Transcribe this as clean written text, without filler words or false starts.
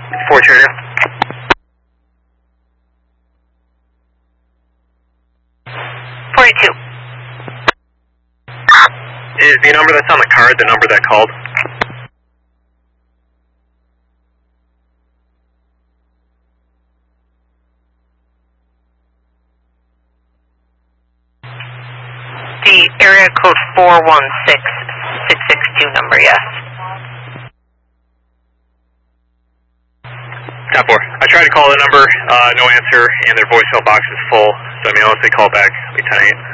4 radio. 42. Is the number that's on the card the number that called? The area code 416662 number, yes. Top 4. I tried to call the number, no answer, and their voicemail box is full, so I mean, unless they call back, it'll be 10-8.